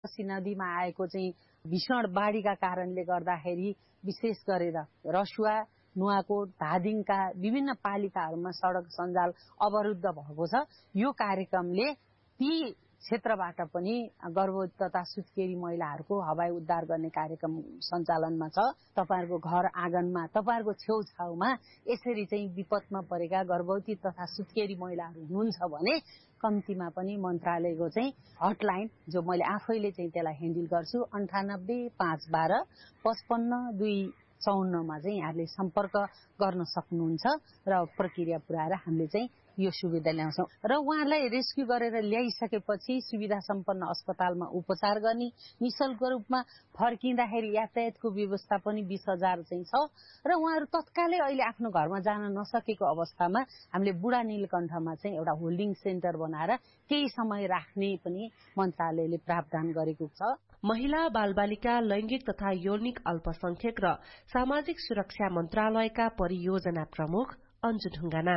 कोशी नदीमा आएको चाहिँ भीषण बाढीका कारणले गर्दाखेरि विशेष गरेर रसुवा, नुवाकोट, धादिङका विभिन्न पालिकाहरूमा सडक सञ्जाल अवरुद्ध भएको छ। यो कार्यक्रमले ती क्षेत्रबाट पनि गर्भवती तथा सुत्केरी महिलाहरूको हवाई उद्धार गर्ने कार्यक्रम सञ्चालनमा छ। तपाईहरुको घर आँगनमा, तपाईहरुको छेउछाउमा यसरी चाहिँ विपदमा परेका गर्भवती तथा सुत्केरी महिलाहरू हुनुहुन्छ भने कम्तीमा पनि मन्त्रालयको चाहिँ हटलाइन जो मैले आफैले चाहिँ त्यसलाई ह्यान्डल गर्छु 98 512 55 254 मा चाहिँ यहाँले सम्पर्क गर्न सक्नुहुन्छ र प्रक्रिया पुर्याएर हामीले चाहिँ यो सुविधा ल्याउँछौं र उहाँलाई रेस्क्यु गरेर ल्याइसकेपछि सुविधा सम्पन्न अस्पतालमा उपचार गर्ने निशुल्क रूपमा फर्किँदाखेरि यातायातको व्यवस्था पनि 20,000 चाहिँ छ र उहाँहरू तत्कालै अहिले आफ्नो घरमा जान नसकेको अवस्थामा हामीले बुढा नीलकण्ठमा चाहिँ एउटा होल्डिङ सेन्टर बनाएर केही समय राख्ने पनि मन्त्रालयले प्रावधान गरेको छ। महिला, बालबालिका, लैंगिक तथा यौनिक अल्पसंख्यक र सामाजिक सुरक्षा मन्त्रालयका परियोजना प्रमुख अन्जु ढुङ्गाना।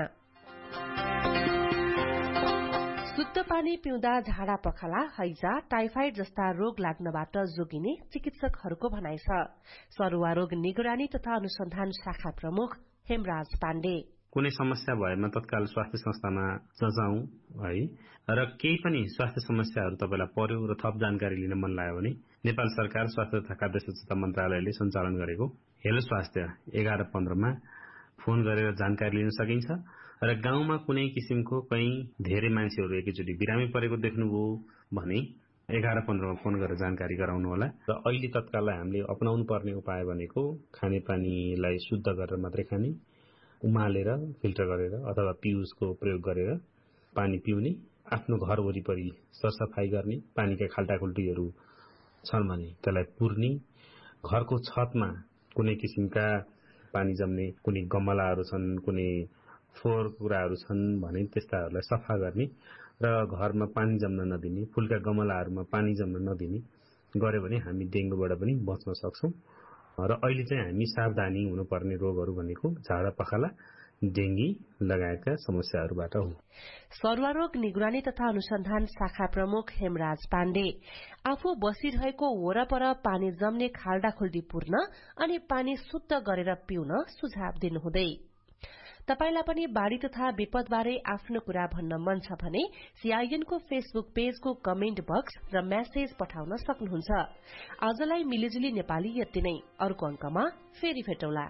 शुद्ध पानी पिउँदा झाडा पखाला, हैजा, टाइफाइड जस्ता रोग लाग्नबाट जोगिने चिकित्सकहरूको भनाइ छ। सरुवा रोग निगरानी तथा अनुसन्धान शाखा प्रमुख हेमराज पाण्डे। कुनै समस्या भएमा तत्काल स्वास्थ्य संस्थामा जजाउँ है र केही पनि स्वास्थ्य समस्याहरू तपाईलाई पर्यो र थप जानकारी लिन मन लाग्यो भने नेपाल सरकार स्वास्थ्य तथा खाद्य स्वच्छता मन्त्रालयले सञ्चालन गरेको हेलो स्वास्थ्य 1115 मा फोन गरेर जानकारी लिन सकिन्छ र गाउँमा कुनै किसिमको कहीं धेरै मान्छेहरू एकैचोटि बिरामी परेको देख्नुभयो भने 1115 मा फोन गरेर जानकारी गराउनु होला र अहिले तत्काल हामीले अपनाउनु पर्ने उपाय भनेको खानेपानीलाई शुद्ध गरेर मात्रै खाने, उमालेर फिल्टर गरेर अथवा पिउसको प्रयोग गरेर पानी पिउने, आफ्नो घर वरिपरि सरसफाई गर्ने, पानीका खाल्टाखुल्टीहरू छन् भने त्यसलाई पुर्ने, घरको छतमा कुनै किसिमका पानी जम्ने कुनै गमलाहरू छन्, कुनै फोहोर कुराहरू छन् भने त्यस्ताहरूलाई सफा गर्ने र घरमा पानी जम्न नदिने, फूलका गमलाहरूमा पानी जम्न नदिने गर्यो भने हामी डेंगूबाट पनि बच्न सक्छौं। र अहिले चाहिँ हामी सावधानी हुनुपर्ने रोगहरू भनेको झाडा पखाला, डेंगी लगायतका समस्याहरूबाट हो। सरुवा रोग निगरानी तथा अनुसन्धान शाखा प्रमुख हेमराज पाण्डे आफू बसिरहेको वरपर पानी जम्ने खाल्डाखुल्डी पुर्न अनि पानी शुद्ध गरेर पिउन सुझाव दिनुहुँदै तपाईलाई पनि बाढ़ी तथा विपदबारे आफ्नो कुरा भन्न मन छ भने सीआईएनको फेसबुक पेजको कमेन्ट बक्स र मेसेज पठाउन सक्नुहुन्छ। आजलाई मिलिजुली नेपाली यति नै, अर्को अंकमा फेरि भेटौला।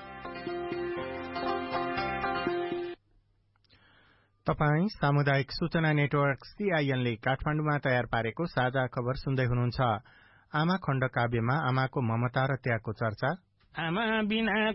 तपाई सामुदायिक सूचना नेटवर्क सीआईएन ले काठमाडौँमा तयार पारेको साझा खबर सुन्दै हुनुहुन्छ। आमा खण्ड काव्यमा आमाको ममता र त्यागको चर्चा। आमा बिना